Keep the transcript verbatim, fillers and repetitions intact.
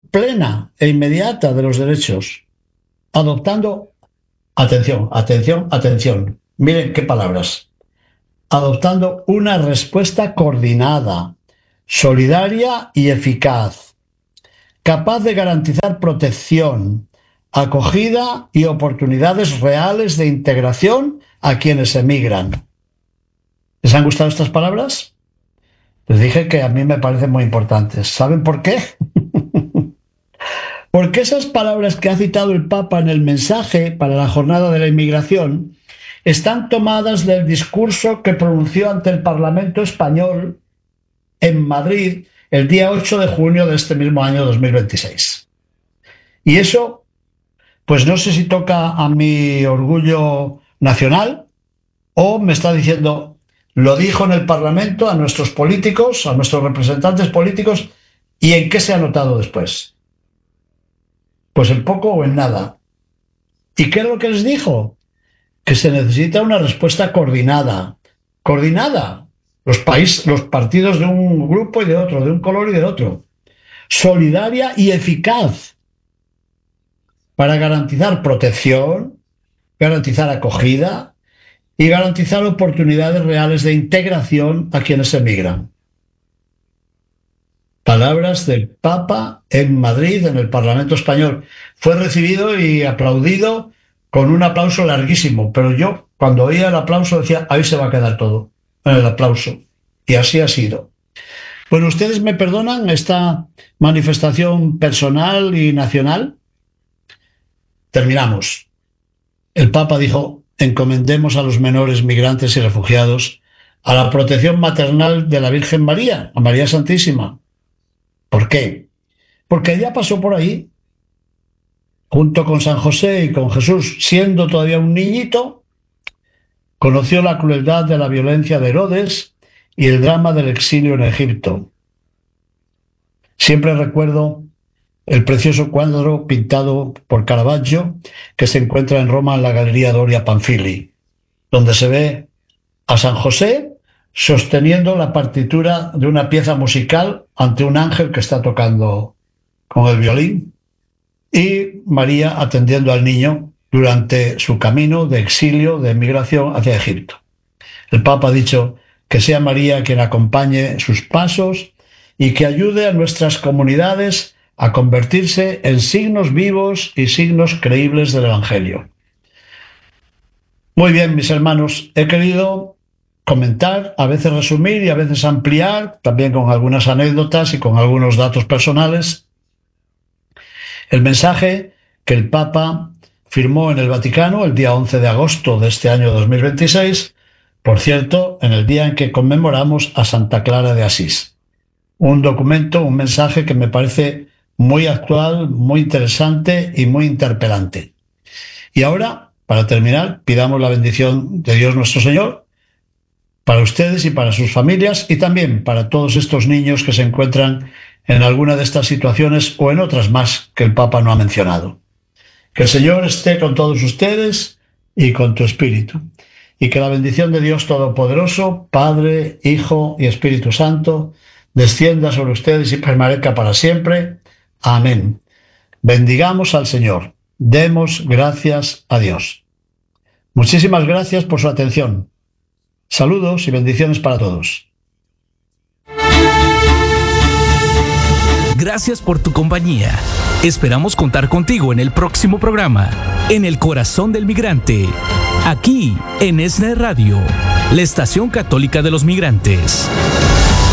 plena e inmediata de los derechos, adoptando, atención, atención, atención, miren qué palabras, adoptando una respuesta coordinada, solidaria y eficaz, capaz de garantizar protección, acogida y oportunidades reales de integración a quienes emigran. ¿Les han gustado estas palabras? Les dije que a mí me parecen muy importantes. ¿Saben por qué? Porque esas palabras que ha citado el Papa en el mensaje para la jornada de la inmigración están tomadas del discurso que pronunció ante el Parlamento español en Madrid el día ocho de junio de este mismo año dos mil veintiséis. Y eso, pues no sé si toca a mi orgullo nacional o me está diciendo, lo dijo en el Parlamento a nuestros políticos, a nuestros representantes políticos, ¿y en qué se ha notado después? Pues en poco o en nada. ¿Y qué es lo que les dijo? Que se necesita una respuesta coordinada. Coordinada. Los, países, los partidos de un grupo y de otro, de un color y de otro. Solidaria y eficaz. Para garantizar protección, garantizar acogida y garantizar oportunidades reales de integración a quienes emigran. Palabras del Papa en Madrid, en el Parlamento español. Fue recibido y aplaudido con un aplauso larguísimo, pero yo, cuando oía el aplauso, decía, ahí se va a quedar todo, en el aplauso. Y así ha sido. Bueno, ¿ustedes me perdonan esta manifestación personal y nacional? Terminamos. El Papa dijo, encomendemos a los menores migrantes y refugiados a la protección maternal de la Virgen María, a María Santísima. ¿Por qué? Porque ella pasó por ahí, junto con San José y con Jesús, siendo todavía un niñito, conoció la crueldad de la violencia de Herodes y el drama del exilio en Egipto. Siempre recuerdo el precioso cuadro pintado por Caravaggio que se encuentra en Roma en la Galería Doria Pamphili, donde se ve a San José sosteniendo la partitura de una pieza musical ante un ángel que está tocando con el violín y María atendiendo al niño durante su camino de exilio, de emigración hacia Egipto. El Papa ha dicho que sea María quien acompañe sus pasos y que ayude a nuestras comunidades a convertirse en signos vivos y signos creíbles del Evangelio. Muy bien, mis hermanos, he querido comentar, a veces resumir y a veces ampliar, también con algunas anécdotas y con algunos datos personales, el mensaje que el Papa firmó en el Vaticano el día once de agosto de este año dos mil veintiséis, por cierto, en el día en que conmemoramos a Santa Clara de Asís. Un documento, un mensaje que me parece muy actual, muy interesante y muy interpelante. Y ahora, para terminar, pidamos la bendición de Dios nuestro Señor para ustedes y para sus familias y también para todos estos niños que se encuentran en alguna de estas situaciones o en otras más que el Papa no ha mencionado. Que el Señor esté con todos ustedes y con tu espíritu. Y que la bendición de Dios Todopoderoso, Padre, Hijo y Espíritu Santo, descienda sobre ustedes y permanezca para siempre. Amén. Bendigamos al Señor. Demos gracias a Dios. Muchísimas gracias por su atención. Saludos y bendiciones para todos. Gracias por tu compañía. Esperamos contar contigo en el próximo programa, En el Corazón del Migrante, aquí en ESNE Radio, la estación católica de los migrantes.